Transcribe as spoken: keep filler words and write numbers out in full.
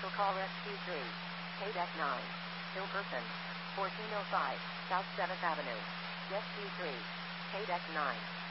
Vehicle call rescue three. K D E C nine. Still person. fourteen oh five, South seventh Avenue. Rescue three. K D E C nine.